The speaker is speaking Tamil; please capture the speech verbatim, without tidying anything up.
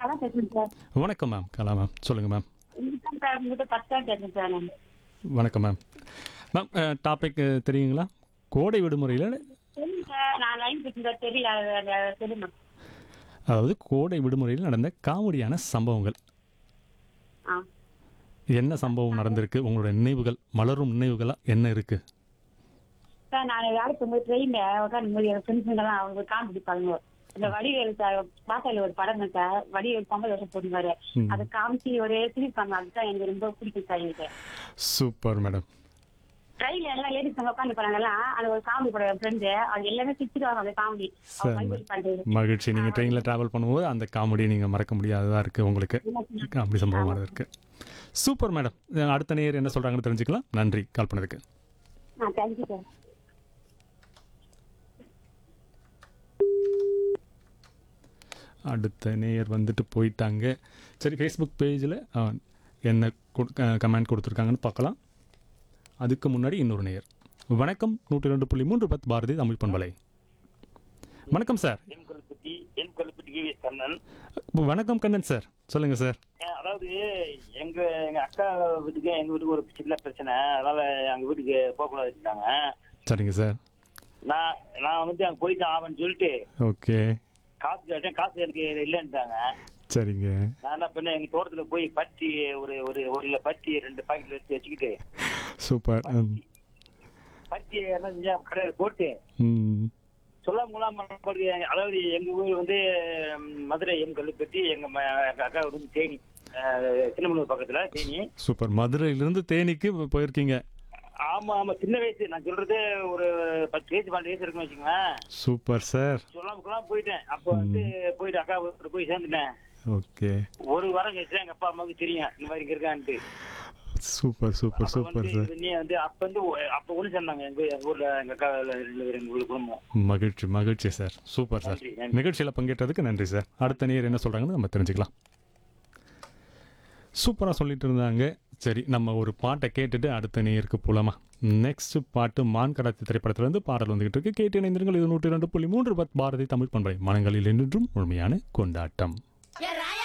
கலா பேசுறேன் சார். வணக்கம் மேம். கலா மேம். சொல்லுங்கள் மேம். இதுதான் சார் உங்ககிட்ட ஃபர்ஸ்ட் டைம் பேசுறேன் சார் நான். வணக்கம் மேம். மேம் டாபிக் தெரியுங்களா? கோடை விடுமுறையில், சொல்லுங்க சார். நான் லைன் பேசுறேன் தெரியல. அது சொல்லுங்க. அதாவது கோடை விடுமுறையில் நடந்த காமெடியான சம்பவங்கள். ஆ என்ன சம்பவம் நடந்திருக்கு? உங்களோட நினைவுகள், மலரும் நினைவுகளாக என்ன இருக்குது? சார் நான் வேலைக்கு போகும்போது ட்ரெயினில் உட்காந்து போது என் ஃப்ரெண்ட்ஸுங்கெல்லாம் அவங்க காமெடி பாருங்க. இந்த வடிவேல் சார் பாசால ஒரு படம் சார், வடிவேல் பொங்கல் வருஷம் போடுவாரு. ம். அதை காமிச்சு ஒரே சிரிப்பாங்க. அதுதான் எனக்கு ரொம்ப பிடிக்கும் சார். எனக்கு சூப்பர் மேடம். ட்ரெயின்ல எல்லாம் லேடிஸ் உட்காந்து போறாங்கலாம். அது ஒரு காமெடி படம் என் ஃப்ரெண்டு. அது எல்லாமே சிரிச்சிருவாங்க அந்த காமெடி. சார் அவங்க பண்றது மகிழ்ச்சி. நீங்கள் ட்ரெயினில் ட்ராவல் பண்ணும்போது அந்த காமெடியை நீங்கள் மறக்க முடியாததாக இருக்குது உங்களுக்கு. அப்படி சம்பவமாக இருக்குது. Super madam. அடுத்த நேயர் என்ன சொல்கிறாங்கன்னு தெரிஞ்சுக்கலாம். நன்றி கால் பண்ணதுக்கு. ஆ தேங்க்யூ சார். அடுத்த நேயர் வந்துட்டு போயிட்டாங்க. சரி, ஃபேஸ்புக் பேஜில் என்ன கமெண்ட் கொடுத்துருக்காங்கன்னு பார்க்கலாம். அதுக்கு முன்னாடி இன்னொரு நேயர். வணக்கம். நூற்றி ரெண்டு புள்ளி மூன்று பத்து பாரதி தமிழ் பண்பலை. வணக்கம் சார். என் கொல்லுப்பட்டி என் Kollupatti K V S Kannan. வணக்கம் கண்ணன் சார். சொல்லுங்கள் சார். அதாவது எங்க எங்க அக்கா வீட்டுக்கு எங்க வீட்டுக்கு ஒரு சின்ன பிரச்சனை. அதனால எங்க வீட்டுக்கு போகக்கூடாது வச்சுட்டாங்க. சரிங்க சார். நான் நான் வந்து அங்கே போயிட்டு ஆவன்னு சொல்லிட்டு ஓகே. காசு கேட்டேன். காசு எனக்கு இல்லைன்ட்டாங்க. சரிங்க. நான் என்ன பண்ணேன், எங்க தோட்டத்துல போய் பருத்தி ஒரு ஒரு ஒரு கிலோ பருத்தி ரெண்டு பாக்கெட் எடுத்து வச்சுக்கிட்டு சூப்பர். ம். பருத்தி என்ன செஞ்சேன், கடையில் போட்டு ம். சொல்லாம கொள்ளாம போட்டு. அதாவது எங்க ஊர் வந்து ம், மதுரை எம் கல்லுப்பட்டி. எங்க ம- எங்க அக்கா வந்து தேனி, அஹ், சின்னமனூர் பக்கத்துல தேனி. சூப்பர். மதுரையிலிருந்து தேனிக்கு போயிருக்கீங்க. ஆமா ஆமா, சின்ன வயசு. நான் சொல்றது ஒரு பத்து வயசு பன்னெண்டு வயசு இருக்குன்னு வச்சுக்கோங்க. Super sir. சொல்லாம கொள்ளாம போயிட்டேன். அப்போ வந்து போயிட்டு அக்கா வீட்டுல போய் சேர்ந்துட்டேன். ஓகே. ஒரு வாரம் கழிச்சு எங்க அப்பா அம்மாவுக்கு தெரியும் இந்த மாதிரி இங்க இருக்கான்ட்டு. சூப்பர் சூப்பர் அப்ப சூப்பர் வந்து சார். இது நீ வந்து அப்ப வந்து ஒ- அப்ப ஒண்ணு சேர்ந்தாங்க எங்க எங்க ஊர்ல. எங்க அக்கா ரெண்டு பேரும் எங்க ஊர் குடும்பம். மகிழ்ச்சி மகிழ்ச்சி சார். Super sir. நன்றி, நன்றி. நிகழ்ச்சியில் பங்கேற்றதுக்கு நன்றி சார். அடுத்த நேர் என்ன சொல்கிறாங்கன்னு நம்ம தெரிஞ்சுக்கலாம். சூப்பராக சொல்லிட்டு இருந்தாங்க. சரி, நம்ம ஒரு பாட்டை கேட்டுட்டு அடுத்த நேருக்கு போலாமா? நெக்ஸ்ட் பாட்டு மான் கடத்தி திரைப்படத்திலிருந்து பாடல் வந்துகிட்டு இருக்கு. கேட்டு இணைந்திருங்கள். இது நூற்றி ரெண்டு புள்ளி மூன்று பத் பாரதி தமிழ் பண்பலை. மனங்களில் என்றும் முழுமையான கொண்டாட்டம். Yeah, right.